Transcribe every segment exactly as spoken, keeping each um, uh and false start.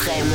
extrême.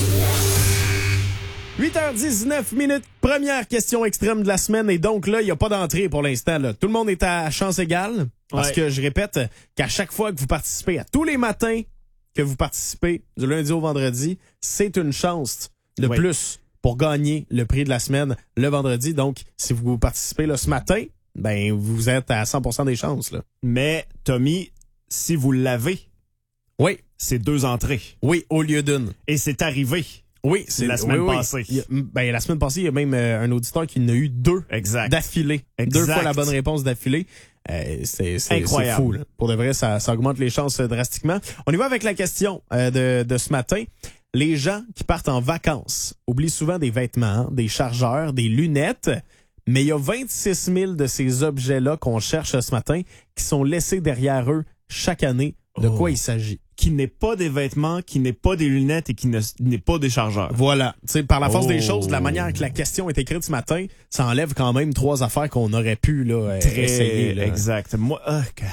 huit heures dix-neuf minutes, première question extrême de la semaine. Et donc là, il n'y a pas d'entrée pour l'instant. Là. Tout le monde est à chance égale. Parce Ouais. que je répète qu'à chaque fois que vous participez, à tous les matins que vous participez, du lundi au vendredi, c'est une chance de Ouais. plus pour gagner le prix de la semaine le vendredi. Donc, si vous participez là, ce matin, ben vous êtes à cent pour cent des chances. Là. Mais, Tommy, si vous l'avez, Oui, c'est deux entrées. oui, au lieu d'une. Et c'est arrivé. Oui, c'est La semaine oui, oui. passée. Il y a- ben, la semaine passée, il y a même euh, un auditeur qui en a eu deux Exact. d'affilée. Exact. Deux fois la bonne réponse d'affilée. Euh, c'est c'est- Incroyable. c'est fou. Là. Pour de vrai, ça, ça augmente les chances euh, drastiquement. On y va avec la question euh, de, de ce matin. Les gens qui partent en vacances oublient souvent des vêtements, hein, des chargeurs, des lunettes, mais il y a vingt-six mille de ces objets-là qu'on cherche ce matin qui sont laissés derrière eux chaque année. De Oh. quoi il s'agit? Qui n'est pas des vêtements, qui n'est pas des lunettes et qui ne- n'est pas des chargeurs. Voilà. Tu sais, par la force Oh. des choses, de la manière que la question est écrite ce matin, ça enlève quand même trois affaires qu'on aurait pu là, euh, Très essayer. Là. exact. Moi, ah, que-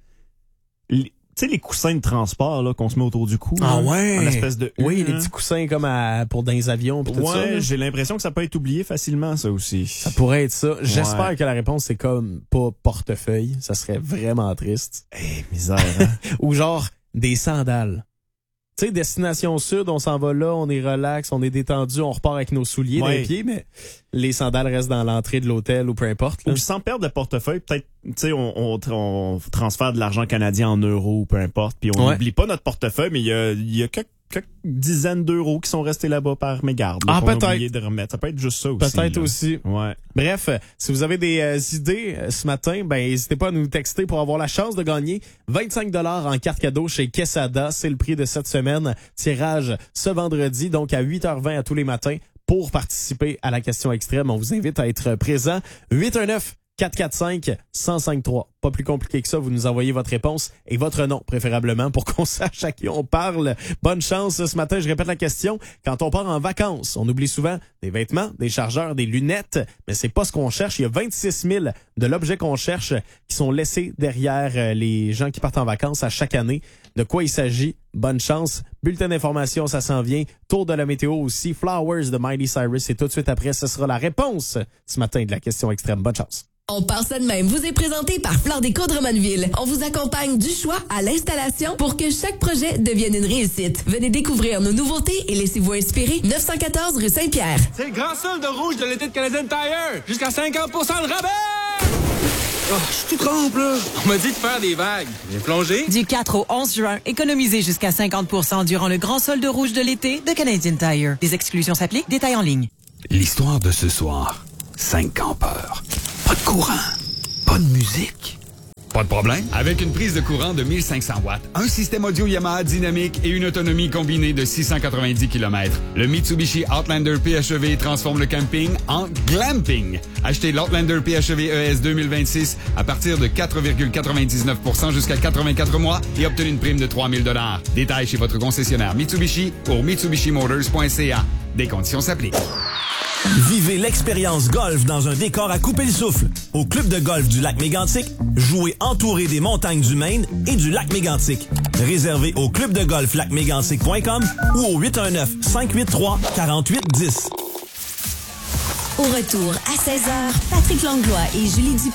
Les- tu sais, les coussins de transport là, qu'on se met autour du cou. Ah là, ouais? En espèce de Oui, U, les là. petits coussins comme à, pour dans les avions pis tout ça. Ouais, là. j'ai l'impression que ça peut être oublié facilement, ça aussi. Ça pourrait être ça. J'espère Ouais. que la réponse c'est comme pas portefeuille. Ça serait vraiment triste. Eh, misère, hein? Ou genre des sandales. Tu sais, destination sud, on s'en va là, on est relax, on est détendu, on repart avec nos souliers dans Ouais. les pieds, mais les sandales restent dans l'entrée de l'hôtel ou peu importe. Là. Ou sans perdre de portefeuille, peut-être, tu sais, on, on, on transfère de l'argent canadien en euros ou peu importe, puis on Ouais. n'oublie pas notre portefeuille, mais il y a, il y a quelques, quelques dizaines d'euros qui sont restés là-bas par mégarde. là, Ah, qu'on a peut-être. oublié de remettre. Ça peut être juste ça aussi. Peut-être là. aussi. Ouais. Bref, euh, si vous avez des euh, idées euh, ce matin, ben n'hésitez pas à nous texter pour avoir la chance de gagner vingt-cinq dollars en carte cadeau chez Quesada. C'est le prix de cette semaine. Tirage ce vendredi, donc à huit heures vingt à tous les matins. Pour participer à la question extrême, on vous invite à être présent. huit un neuf, quatre quatre cinq, un zéro cinq trois. Pas plus compliqué que ça, vous nous envoyez votre réponse et votre nom, préférablement, pour qu'on sache à qui on parle. Bonne chance ce matin, je répète la question. Quand on part en vacances, on oublie souvent des vêtements, des chargeurs, des lunettes, mais c'est pas ce qu'on cherche. Il y a vingt-six mille de l'objet qu'on cherche qui sont laissés derrière euh, les gens qui partent en vacances à chaque année. De quoi il s'agit? Bonne chance. Bulletin d'information, ça s'en vient. Tour de la météo aussi. Flowers de Miley Cyrus. Et tout de suite après, ce sera la réponse ce matin de la question extrême. Bonne chance. On part ça de même. Vous est présenté par Fleur Déco de Drummondville. On vous accompagne du choix à l'installation pour que chaque projet devienne une réussite. Venez découvrir nos nouveautés et laissez-vous inspirer. neuf cent quatorze rue Saint-Pierre. C'est le grand solde rouge de l'été de Canadian Tire. Jusqu'à cinquante pour cent de rabais! Oh, je suis tout trempe, là. On m'a dit de faire des vagues. J'ai plongé. Du quatre au onze juin, économisez jusqu'à cinquante pour cent durant le grand solde rouge de l'été de Canadian Tire. Des exclusions s'appliquent, détails en ligne. L'histoire de ce soir. Cinq campeurs. Pas de courant. Pas de musique. Pas de problème. Avec une prise de courant de mille cinq cents watts, un système audio Yamaha dynamique et une autonomie combinée de six cent quatre-vingt-dix kilomètres, le Mitsubishi Outlander P H E V transforme le camping en glamping. Achetez l'Outlander P H E V E S deux mille vingt-six à partir de quatre virgule quatre-vingt-dix-neuf pour cent jusqu'à quatre-vingt-quatre mois et obtenez une prime de trois mille dollars. Détails chez votre concessionnaire Mitsubishi ou mitsubishi motors point c a. Des conditions s'appliquent. Vivez l'expérience golf dans un décor à couper le souffle. Au club de golf du lac Mégantic, jouez entouré des montagnes du Maine et du lac Mégantic. Réservé au club de golf lac mégantic point com ou au huit un neuf, cinq huit trois, quatre huit un zéro. Au retour à seize heures, Patrick Langlois et Julie Dupuis